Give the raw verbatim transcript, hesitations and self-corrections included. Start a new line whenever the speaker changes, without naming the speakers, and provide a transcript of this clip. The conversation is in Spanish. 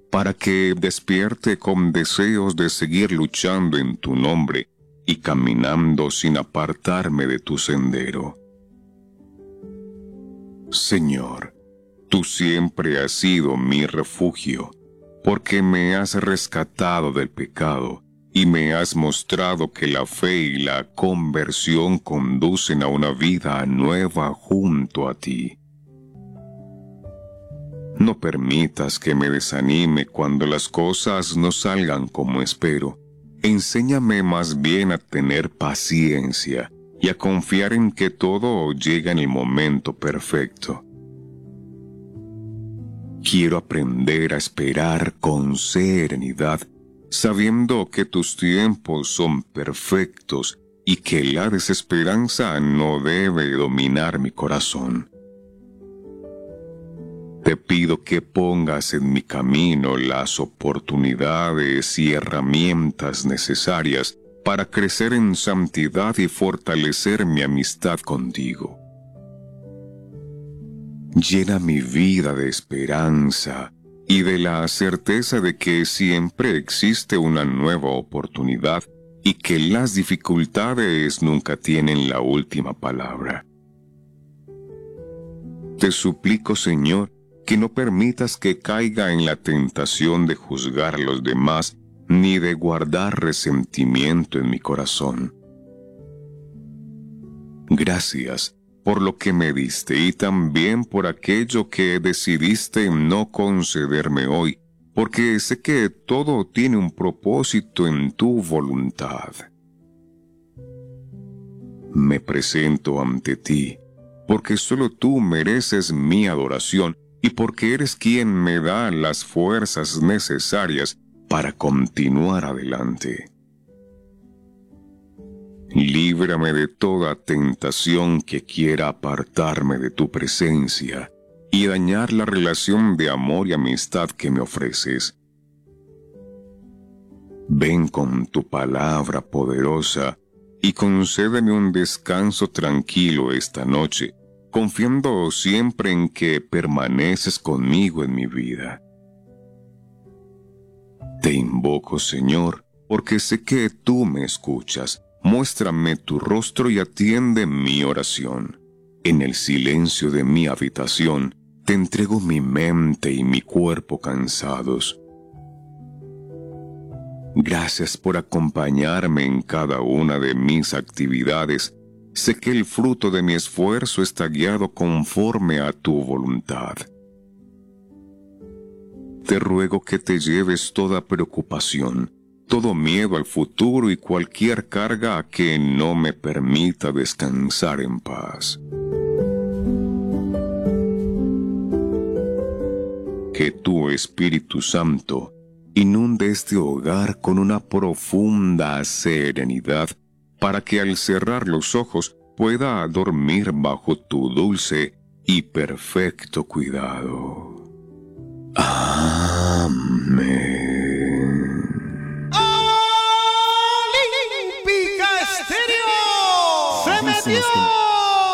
para que despierte con deseos de seguir luchando en tu nombre y caminando sin apartarme de tu sendero. Señor, tú siempre has sido mi refugio, porque me has rescatado del pecado y me has mostrado que la fe y la conversión conducen a una vida nueva junto a ti. No permitas que me desanime cuando las cosas no salgan como espero. Enséñame más bien a tener paciencia y a confiar en que todo llega en el momento perfecto. Quiero aprender a esperar con serenidad, sabiendo que tus tiempos son perfectos y que la desesperanza no debe dominar mi corazón. Te pido que pongas en mi camino las oportunidades y herramientas necesarias para crecer en santidad y fortalecer mi amistad contigo. Llena mi vida de esperanza y de la certeza de que siempre existe una nueva oportunidad y que las dificultades nunca tienen la última palabra. Te suplico, Señor, que no permitas que caiga en la tentación de juzgar a los demás ni de guardar resentimiento en mi corazón. Gracias por lo que me diste y también por aquello que decidiste no concederme hoy, porque sé que todo tiene un propósito en tu voluntad. Me presento ante ti, porque solo tú mereces mi adoración y porque eres quien me da las fuerzas necesarias para continuar adelante. Líbrame de toda tentación que quiera apartarme de tu presencia y dañar la relación de amor y amistad que me ofreces. Ven con tu palabra poderosa y concédeme un descanso tranquilo esta noche, confiando siempre en que permaneces conmigo en mi vida. Te invoco, Señor, porque sé que tú me escuchas. Muéstrame tu rostro y atiende mi oración. En el silencio de mi habitación, te entrego mi mente y mi cuerpo cansados. Gracias por acompañarme en cada una de mis actividades. Sé que el fruto de mi esfuerzo está guiado conforme a tu voluntad. Te ruego que te lleves toda preocupación, todo miedo al futuro y cualquier carga que no me permita descansar en paz. Que tu Espíritu Santo inunde este hogar con una profunda serenidad para que al cerrar los ojos pueda dormir bajo tu dulce y perfecto cuidado.